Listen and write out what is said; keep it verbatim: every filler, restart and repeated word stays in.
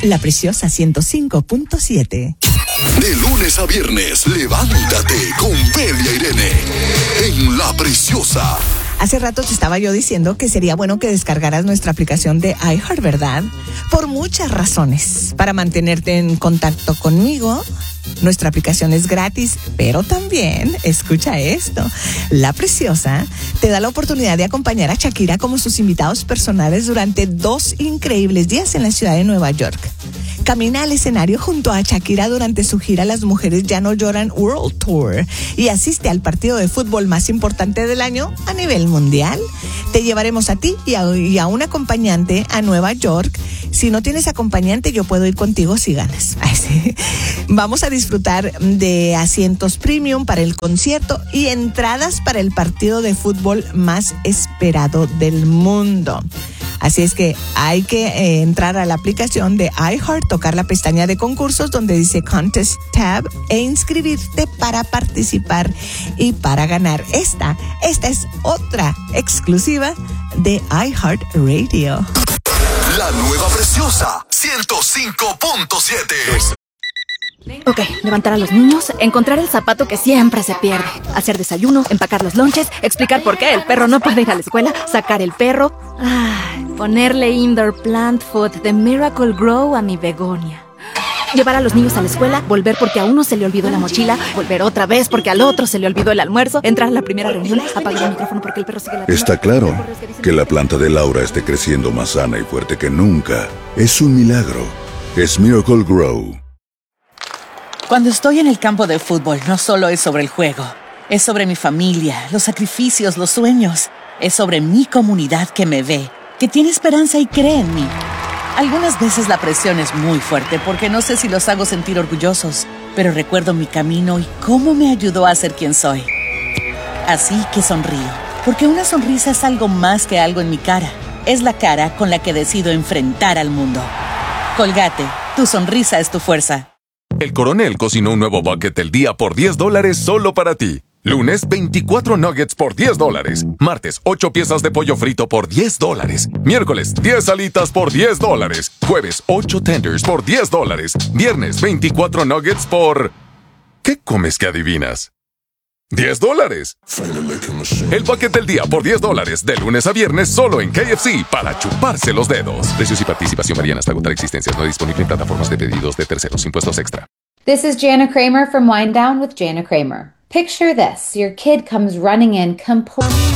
La Preciosa ciento cinco punto siete. De lunes a viernes, levántate con Belia Irene en La Preciosa. Hace rato te estaba yo diciendo que sería bueno que descargaras nuestra aplicación de iHeart, ¿verdad? Por muchas razones. Para mantenerte en contacto conmigo. Nuestra aplicación es gratis, pero también, escucha esto, La Preciosa te da la oportunidad de acompañar a Shakira como sus invitados personales durante dos increíbles días en la ciudad de Nueva York. Camina al escenario junto a Shakira durante su gira Las Mujeres Ya No Lloran World Tour y asiste al partido de fútbol más importante del año a nivel mundial. Te llevaremos a ti y a, y a un acompañante a Nueva York. Si no tienes acompañante, yo puedo ir contigo si ganas. Ay, sí. Vamos a disfrutar de asientos premium para el concierto y entradas para el partido de fútbol más esperado del mundo. Así es que hay que eh, entrar a la aplicación de iHeart, tocar la pestaña de concursos donde dice Contest Tab e inscribirte para participar y para ganar. Esta, esta es otra exclusiva de iHeart Radio. La nueva Preciosa ciento cinco punto siete. Ok, levantar a los niños, encontrar el zapato que siempre se pierde, hacer desayuno, empacar los lonches, explicar por qué el perro no puede ir a la escuela, sacar el perro, ay, ponerle indoor plant food de Miracle Grow a mi begonia. Llevar a los niños a la escuela, volver porque a uno se le olvidó la mochila, volver otra vez porque al otro se le olvidó el almuerzo, entrar a la primera reunión, apagar el micrófono porque el perro sigue la... Está claro que la planta de Laura esté creciendo más sana y fuerte que nunca. Es un milagro. Es Miracle Grow. Cuando estoy en el campo de fútbol, no solo es sobre el juego. Es sobre mi familia, los sacrificios, los sueños. Es sobre mi comunidad que me ve, que tiene esperanza y cree en mí. Algunas veces la presión es muy fuerte porque no sé si los hago sentir orgullosos, pero recuerdo mi camino y cómo me ayudó a ser quien soy. Así que sonrío, porque una sonrisa es algo más que algo en mi cara. Es la cara con la que decido enfrentar al mundo. Colgate, tu sonrisa es tu fuerza. El Coronel cocinó un nuevo bucket del día por diez dólares solo para ti. Lunes, veinticuatro nuggets por diez dólares. Martes, ocho piezas de pollo frito por diez dólares. Miércoles, diez alitas por diez dólares. Jueves, ocho tenders por diez dólares. Viernes, veinticuatro nuggets por... ¿Qué comes que adivinas? diez dólares. El bucket del día por diez dólares. De lunes a viernes solo en K F C para chuparse los dedos. Precios y participación varían hasta agotar existencias. No disponible en plataformas de pedidos de terceros. Impuestos extra. This is Jana Kramer from Wind Down with Jana Kramer. Picture this. Your kid comes running in complete...